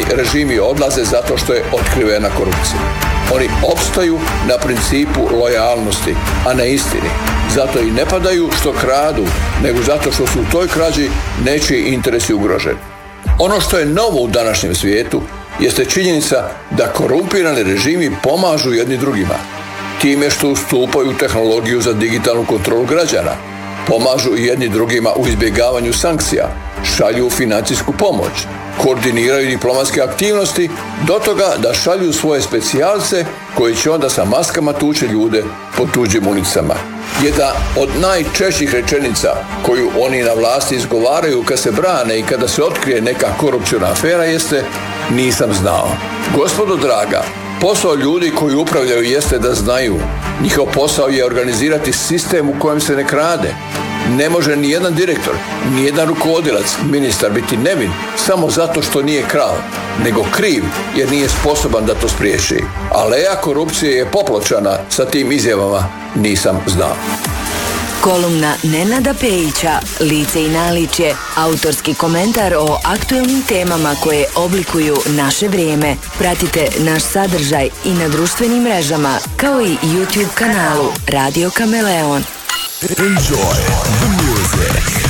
režimi odlaze zato što je otkrivena korupcija. Oni opstaju na principu lojalnosti, a ne istini. Zato i ne padaju što kradu, nego zato što su u toj krađi nečiji interesi ugroženi. Ono što je novo u današnjem svijetu jeste činjenica da korumpirani režimi pomažu jedni drugima. Time što ustupaju tehnologiju za digitalnu kontrolu građana, pomažu i jedni drugima u izbjegavanju sankcija, šalju financijsku pomoć, koordiniraju diplomatske aktivnosti do toga da šalju svoje specijalce koji će onda sa maskama tući ljude po tuđim ulicama. Jedna od najčešćih rečenica koju oni na vlasti izgovaraju kad se brane i kada se otkrije neka korupciona afera jeste nisam znao. Gospodo draga, posao ljudi koji upravljaju jeste da znaju. Njihov posao je organizirati sistem u kojem se ne krade. Ne može ni jedan direktor, ni jedan rukovodilac, ministar biti nevin samo zato što nije krao, nego kriv jer nije sposoban da to spriječi. Aleja korupcije je popločana sa tim izjavama nisam znao. Kolumna Nenada Pejića, Lice i naličje, autorski komentar o aktuelnim temama koje oblikuju naše vrijeme. Pratite naš sadržaj i na društvenim mrežama, kao i YouTube kanalu Radio Kameleon. Enjoy the music.